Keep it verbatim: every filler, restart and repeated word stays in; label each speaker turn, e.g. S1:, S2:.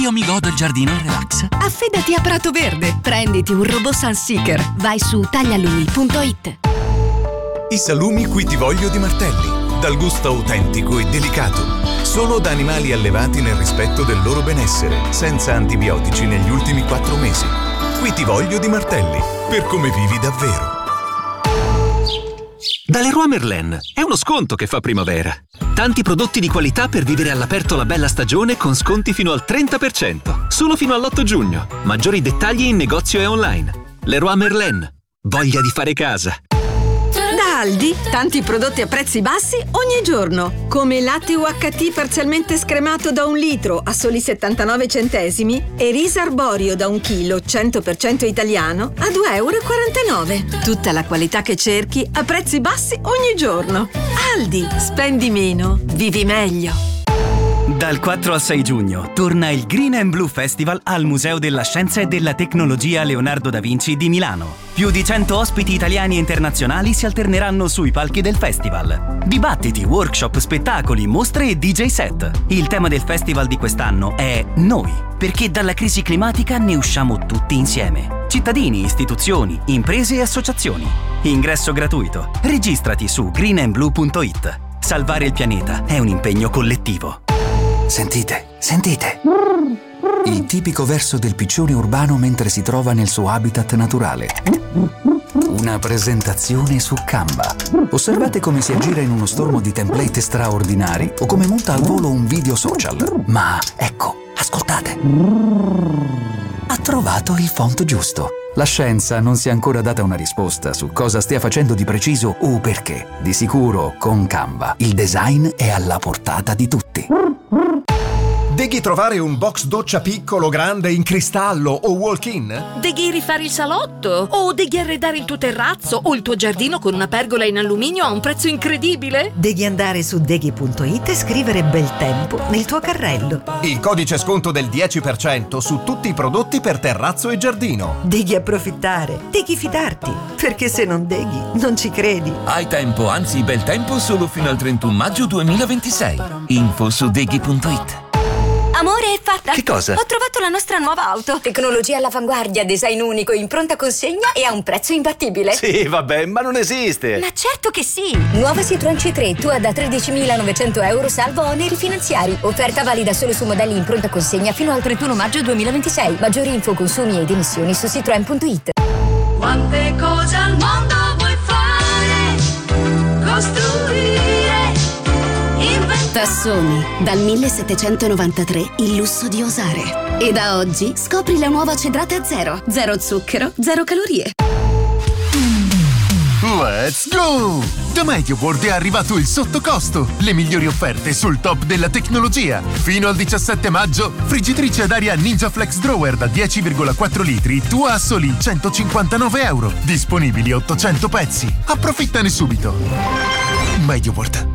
S1: Io mi godo il giardino in relax.
S2: Affidati a Prato Verde. Prenditi un robot Sunseeker. Vai su taglialui punto it.
S3: I salumi Qui ti voglio di Martelli, dal gusto autentico e delicato, solo da animali allevati nel rispetto del loro benessere, senza antibiotici negli ultimi quattro mesi. Qui ti voglio di Martelli, per come vivi davvero.
S4: Da Leroy Merlin è uno sconto che fa primavera. Tanti prodotti di qualità per vivere all'aperto la bella stagione con sconti fino al trenta per cento. Solo fino all'otto giugno. Maggiori dettagli in negozio e online. Leroy Merlin. Voglia di fare casa.
S2: Da Aldi, tanti prodotti a prezzi bassi ogni giorno. Come il latte U H T parzialmente scremato da un litro a soli settantanove centesimi e riso arborio da un chilo cento per cento italiano a due virgola quarantanove euro. Tutta la qualità che cerchi a prezzi bassi ogni giorno. Aldi, spendi meno, vivi meglio.
S5: Dal quattro al sei giugno torna il Green and Blue Festival al Museo della Scienza e della Tecnologia Leonardo da Vinci di Milano. Più di cento ospiti italiani e internazionali si alterneranno sui palchi del festival. Dibattiti, workshop, spettacoli, mostre e D J set. Il tema del festival di quest'anno è Noi, perché dalla crisi climatica ne usciamo tutti insieme. Cittadini, istituzioni, imprese e associazioni. Ingresso gratuito. Registrati su green and blue punto it. Salvare il pianeta è un impegno collettivo.
S6: Sentite, sentite. Il tipico verso del piccione urbano mentre si trova nel suo habitat naturale. Una presentazione su Canva. Osservate come si aggira in uno stormo di template straordinari o come monta al volo un video social. Ma ecco, ascoltate. Ha trovato il font giusto. La scienza non si è ancora data una risposta su cosa stia facendo di preciso o perché. Di sicuro, con Canva, il design è alla portata di tutti.
S7: Devi trovare un box doccia piccolo, grande, in cristallo o walk-in?
S8: Devi rifare il salotto? O devi arredare il tuo terrazzo o il tuo giardino con una pergola in alluminio a un prezzo incredibile?
S9: Devi andare su deghi punto it e scrivere bel tempo nel tuo carrello.
S7: Il codice sconto del dieci per cento su tutti i prodotti per terrazzo e giardino.
S9: Devi approfittare, devi fidarti, perché se non deghi non ci credi.
S1: Hai tempo, anzi bel tempo, solo fino al trentuno maggio duemilaventisei. Info su deghi punto it.
S10: Amore, è fatta!
S4: Che cosa?
S10: Ho trovato la nostra nuova auto. Tecnologia all'avanguardia, design unico, in pronta consegna e a un prezzo imbattibile.
S4: Sì, vabbè, ma non esiste!
S10: Ma certo che sì! Nuova Citroën C tre, tua da tredicimilanovecento euro, salvo oneri finanziari. Offerta valida solo su modelli in pronta consegna fino al trentuno maggio duemilaventisei. Maggiori info, consumi ed emissioni su citroen punto it.
S11: Quante cose al mondo vuoi fare? Costruire.
S12: Tassoni, dal millesettecentonovantatré il lusso di osare. E da oggi scopri la nuova cedrata zero. Zero zucchero, zero calorie.
S13: Let's go! Da MediaWorld è arrivato il sottocosto. Le migliori offerte sul top della tecnologia. Fino al diciassette maggio, friggitrice ad aria Ninja Flex Drawer da dieci virgola quattro litri, tua a soli centocinquantanove euro. Disponibili ottocento pezzi. Approfittane subito. MediaWorld.